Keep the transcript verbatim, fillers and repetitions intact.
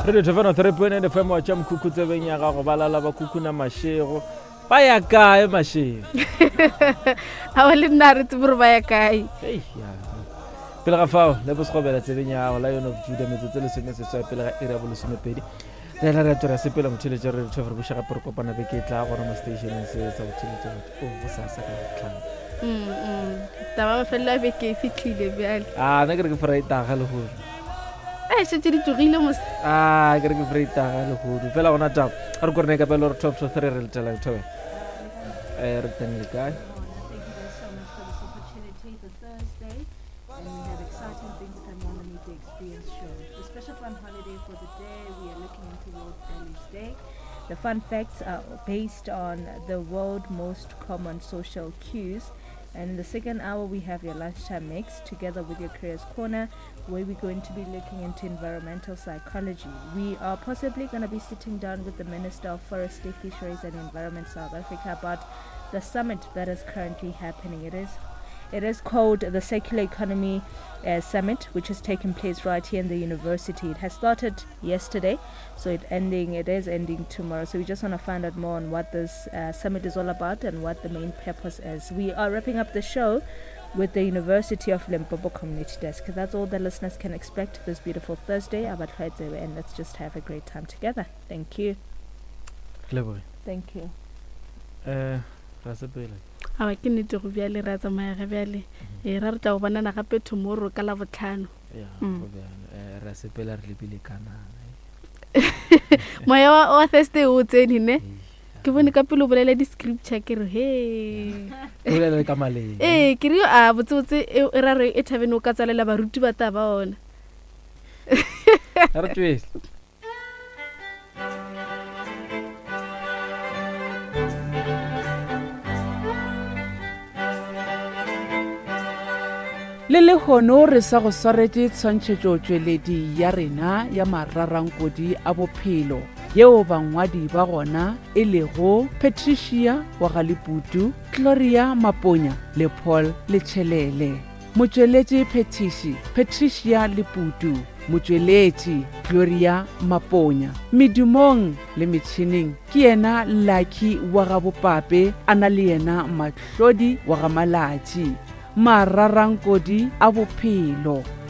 re tshofana three point nine F M wa tša mokhukutsebeng ya gago ba lala ba kukuna mašego ba ya kae mašego a wa le nna re tsebore ba ya kae hey ya pele ga fao le bosekgobela tsebeng ya gago Lion of Judah metsotso le sengwe se tswa pele ga ira bolesomepedi le la re tora sepela motheletša re tshofere bo shaga pere kopana be ke tla gona mo stationeng se sa botheletša o bo sa sa ka tlhang mm mm taba ba fela be ke fitlhile bjale ah nna ke re ke freita ga le go eh se di tsogile mos ah ke re ke freita ga le go fela gona taba a re korne ka pele re top three re letela thobe eh re teng le kae The fun facts are based on the world's most common social cues. And in the second hour, we have your lunchtime mix together with your Careers Corner, where we're going to be looking into environmental psychology. We are possibly going to be sitting down with the Minister of Forestry, Fisheries and Environment South Africa about the summit that is currently happening. It is It is called the Circular Economy uh, Summit, which is taking place right here in the university. It has started yesterday, so it ending. It is ending tomorrow. So we just want to find out more on what this uh, summit is all about and what the main purpose is. We are wrapping up the show with the University of Limpopo Community Desk. That's all the listeners can expect this beautiful Thursday. And let's just have a great time together. Thank you. Clever. Thank you. Uh, Rasapela. awa ke nete go bjale ra tsamaya ga bjale e ra re tla go banana gape tomorrow ka la botlhano ya go bjale eh ra sepela re lebile kana moya wa Thursday o tsene ne ke bone ka pele o bolela di scripture ke re he o bolela ka maleng eh ke re a botsotse e ra re e thabene o ka tsalela baruti ba taba ona re twele le le hono re sa go swaretse tshwantšhetšo tšweledi ya rena ya mararankodi a bophelo yeo bangwadi ba gona e lego Patricia Wagaliputu, Gloria Maponya le Paul Letšhelele. Motšweletši Petishi Patricia Liputu, motšweletši Gloria Maponya. Medumong le metšhineng ke yena Lucky Wagabopape a na le yena Mahlodi Wagamalatši. Mararankodi a bophelo.